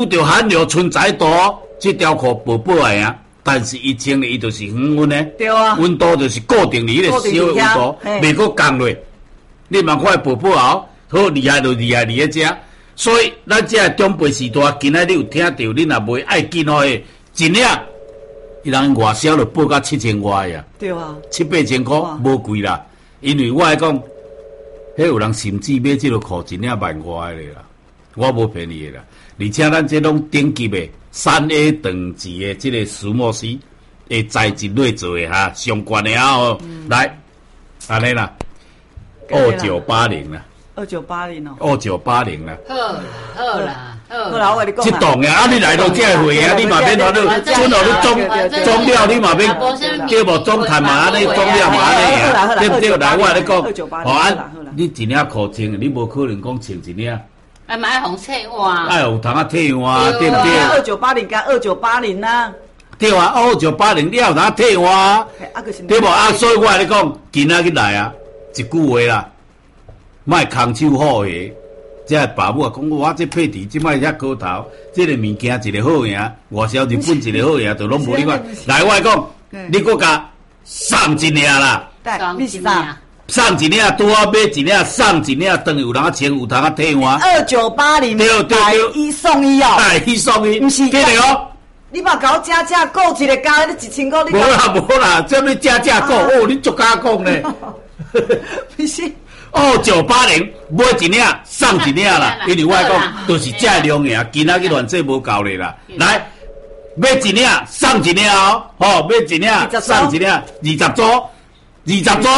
拄着寒流春在度，这条裤薄薄的啊，但是伊穿的伊就是恒温的， 对啊， 温度就是固定伫迄个小的温度，袂搁降落。你嘛看薄薄后，好厉害就厉害伫咧遮。所以咱这中辈时代，今仔日有听到，你若袂爱紧吼的，一领，伊人外销就报到7000外呀， 对啊 ，7、8千块无贵啦。因为我来讲，迄有人甚至买这个裤一领10000外的啦，我无便宜的啦。而且咱这种顶级的3A 等级的这个石墨烯的材质类做的哈，上悬的啊哦，来，安尼啦，2980啦。 2980哦 ，2980啦。 好啦， 好啦，我跟你讲这档呀，你来到这会啊，你嘛免话你准哦，你装了，你嘛免叫无装碳嘛，安尼装了嘛安尼啊，对不对？来，我跟你讲，哦，你一领裤穿，你无可能讲穿一领。 哎嘛爱红切换， 爱有通退换，对不对 ？2980加2980呐。 对啊，2980你有通退换，对无？啊，所以我跟你讲，今仔日来啊，一句话啦。卖空手好鞋，这爸母啊讲我这配置，即卖遐高头，这个物件一个好赢，外销日本一个好赢，就拢无你看。来，我讲，你搁甲送一领啦， 你是啥？ 送一领，拄好买一领，送一领，等有人啊穿，有通啊退换。 2980， 对， 一送一哦， 一送一， 不是对的哦。 你嘛甲我加购一个加你1000块，你无啦，这你加购哦，你足加讲呢， 不是。 2980买一领送一领啦，因为我讲都是这量的啊，今仔日乱这无够咧啦。来，买一领送一领哦，买一领送一领，20组，买一领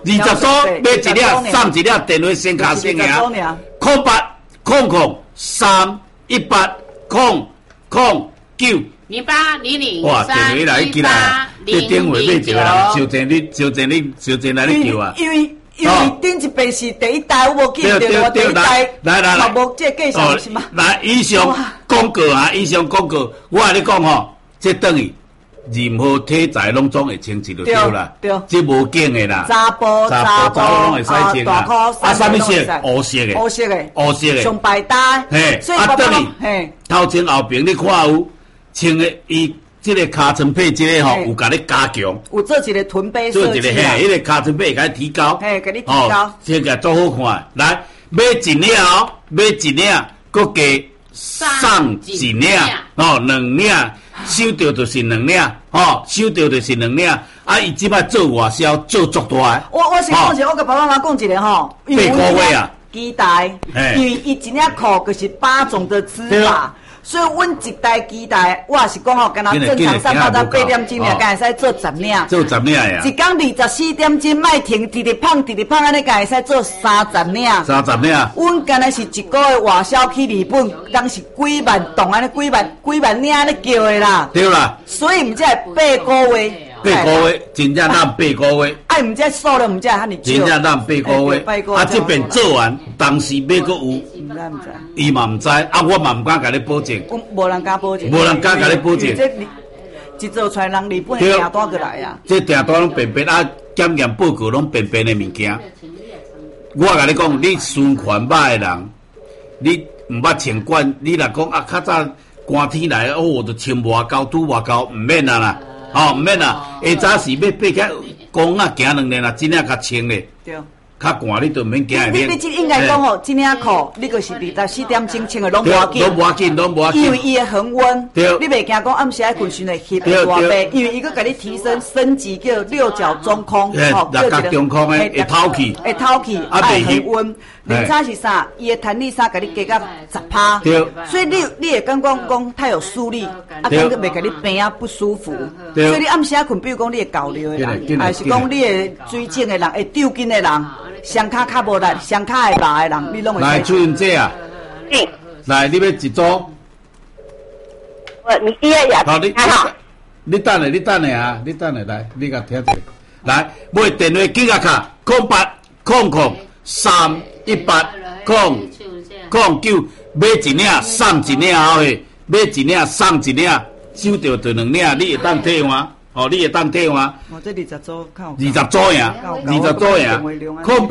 送一领，电话先卡先赢，0800318009。 哇， 电话来起来，这电话买一个人，小钱来你叫啊。 因为顶一遍是第一代，我无记得我第一代，来，无这介绍是吗？ 来，以上广告啊，我跟你讲吼，这等于任何体材拢总会穿一就对啦，这无紧的啦， 查甫拢会使穿啦，啥物色？乌色的， 上百搭， 嘿，等于头前后边你看有穿的伊。这个卡层配这个吼，有甲你加强， 有做一个臀背设计， 迄个卡层配甲你提高， 给你提高， 这个做好看。来，买一领，搁加送一领，2领，收到就是2领，收到就是2领。啊，伊即摆做外销做足大。 我是讲是，我甲爸爸妈妈讲一个吼，8 个月啊， 期待，因为伊一领裤就是8种的织法。所以，阮一台机台，我也是讲吼，敢若正常上到8点钟尔，敢会使做10领。 做10领呀！ 一天24点钟，莫停，直直胖，安尼，敢会使做30领。 30领。 阮敢若是一个月外销去日本，当时几万栋安尼，几万领安尼叫的啦。 对啦。 所以毋才会8个月。 8个月，真正咱8个月。 哎，毋才数量毋才遐尼少。 真正咱8个月。啊，这边做完，当时要阁有。伊嘛毋知，啊，我嘛毋敢甲你保证。 无人敢保证。 无人敢甲你保证。 一做出来人日本订单过来啊。 这订单拢便便啊，检验报告拢便便的物件。我甲你讲，你宣传歹的人，你毋捌穿惯，你若讲啊，较早寒天来，我就穿外高拄外高，毋免啊啦，毋免啊。下早时要爬起公啊，行2年啊，真正较清咧。对。较寒你都毋免惊的。 你这应该讲吼，这领裤你就是24点钟穿的拢无要紧。 拢无要紧。 因为伊会恒温。对。你袂惊讲暗时爱困时会翕会大白，因为伊个甲你提升级叫6角中空， 六角中空的会透气。 会透气，爱恒温。另外是啥？伊的弹力衫甲你加到10%。对。所以你会感觉讲太有舒力，啊，感觉袂甲你病啊不舒服。对。所以你暗时爱困，比如讲你会搞流的人，还是讲你会水肿的人，会抽筋的人。双脚较无力，双脚会麻的人，你拢会。 来，主任姐啊，来，你要一组。 你第二呀？ 好，你等下啊，来，你甲听一下。来，买电话记个卡0800318009，买一领送一领后诶，买一领送一领，收到就2领，你会当退换。你会当退换。 这20组靠。 20组呀，20组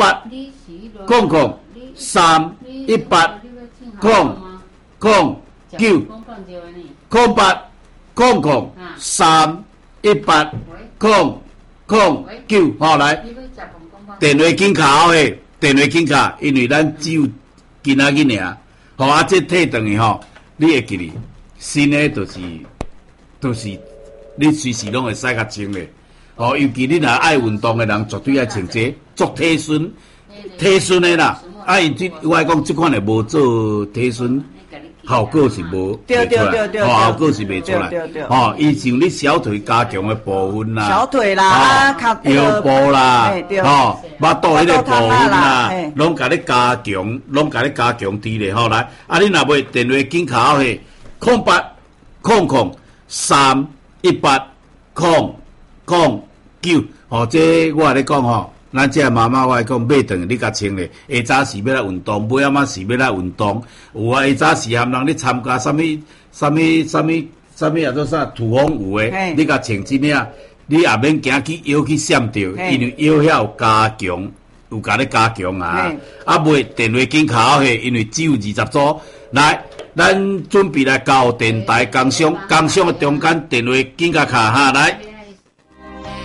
呀。0800318009。 9空8空空3 18空空9，好来，电话紧卡的，电话紧卡，因为咱只有今仔日尔，好啊，这退转去吼，你会记哩，新的就是你随时拢会使较穿的，哦，尤其你若爱运动的人，绝对爱穿这做体孙的啦，啊，因这我讲这款的无做体孙。效果是无对， 效果是袂出来。吼，伊像你小腿加强的部分啦， 小腿啦， 腰部啦，吼，腹肚迄个部分啦，拢甲你加强，伫咧。吼，来，啊，你若袂电话紧卡嘿，0800 3 18 0 9，吼，这我咧讲吼。咱这妈妈我讲买顿你甲穿咧，下早时要来运动，尾仔仔时要来运动。有啊，下早时含人咧参加什么叫做啥土风舞诶，你甲穿真领，你也免惊去腰去闪着，因为腰遐有加强，有甲你加强啊。啊，袂电话紧卡嘿，因为只有20组。来，咱准备来交电台工商的中间电话紧甲卡哈来。